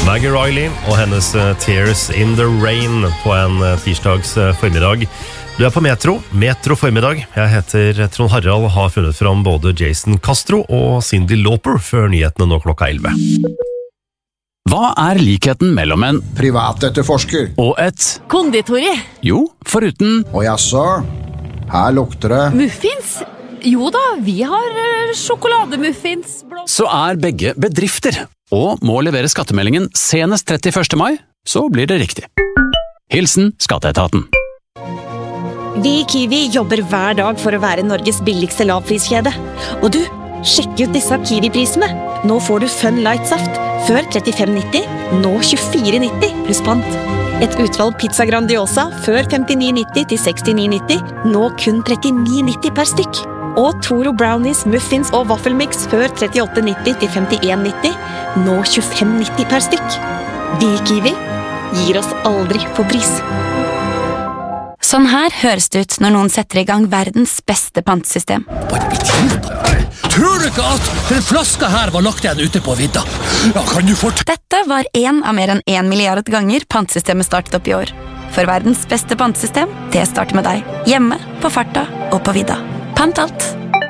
Maggie Riley og hennes Tears in the Rain på en tirsdags formiddag. Du på Metro formiddag. Jeg heter Trond Harald, har funnet fram både Jason Castro og Cyndi Lauper før nyhetene nå klokka 11. Hva likheten mellom en privatetterforsker og et konditori? Jo, foruten og jaså, her lukter det Muffins? Jo da, vi har sjokolademuffins. Så begge bedrifter og må levere skattemeldingen senest 31. mai, så blir det riktig. Hilsen Skatteetaten. Vi i Kiwi jobber hver dag for å være Norges billigste lavpriskjede. Og du, sjekk ut disse Kiwi-prisene. Nå får du Fun Light-saft, før 35,90, nå 24,90 pluss pant. Et utvalg pizza Grandiosa, før 59,90 til 69,90, nå kun 39,90 per stykk. Og Toro Brownies, Muffins og Waffelmix, før 38,90 til 51,90, nå 25,90 per stykk. Vi i Kiwi gir oss aldri på pris. Sånn her høres det ut når noen setter i gang verdens beste pantesystem. Tror du ikke at den flaska her var lagt igjen ute på vidda? Ja, kan du Dette var en av mer enn 1 milliard ganger pantesystemet startet opp i år. For verdens beste pantesystem, det starter med deg. Hjemme, på farta og på vidda. Pant alt.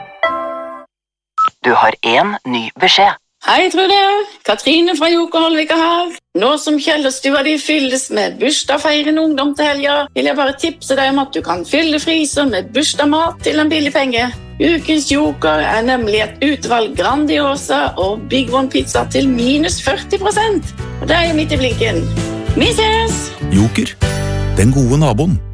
Du har en ny beskjed. Hei, Trude. Katrine fra Joker Holvika her. Nå som Kjellerstua di fylles med bursdagsfeirende ungdom til helga, vil jeg bare tipse deg om at du kan fylle fryser med bursdagsmat til en billig penge. Ukens Joker nemlig et utvalg Grandiosa og Big One pizza til minus 40%. Og det jo midt i blinken. Vi ses! Joker, den gode naboen.